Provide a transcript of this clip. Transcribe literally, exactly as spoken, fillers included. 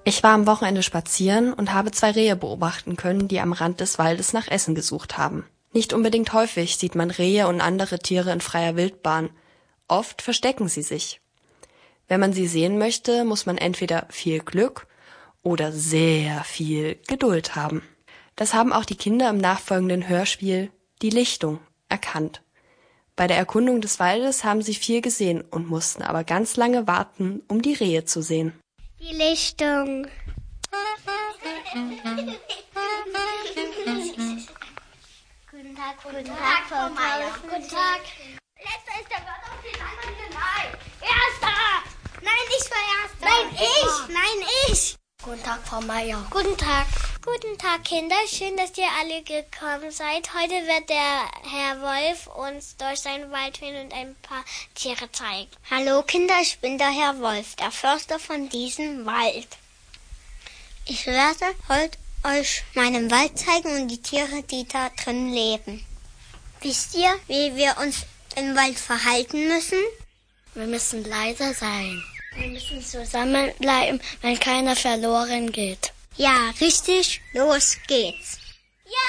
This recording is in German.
Ich war am Wochenende spazieren und habe zwei Rehe beobachten können, die am Rand des Waldes nach Essen gesucht haben. Nicht unbedingt häufig sieht man Rehe und andere Tiere in freier Wildbahn. Oft verstecken sie sich. Wenn man sie sehen möchte, muss man entweder viel Glück oder sehr viel Geduld haben. Das haben auch die Kinder im nachfolgenden Hörspiel Die Lichtung erkannt. Bei der Erkundung des Waldes haben sie viel gesehen und mussten aber ganz lange warten, um die Rehe zu sehen. Die Lichtung. Guten Tag, guten Tag, Frau Meier. Guten Tag. Letzter ist der Wort auf den anderen hinein. Erster! Nein, ich war Erster. Nein, ich. Nein, ich. Guten Tag, Frau Meier. Guten Tag. Guten Tag, Kinder. Schön, dass ihr alle gekommen seid. Heute wird der Herr Wolf uns durch seinen Wald führen und ein paar Tiere zeigen. Hallo, Kinder, ich bin der Herr Wolf, der Förster von diesem Wald. Ich werde heute euch meinen Wald zeigen und die Tiere, die da drin leben. Wisst ihr, wie wir uns im Wald verhalten müssen? Wir müssen leise sein. Wir müssen zusammenbleiben, wenn keiner verloren geht. Ja, richtig. Los geht's.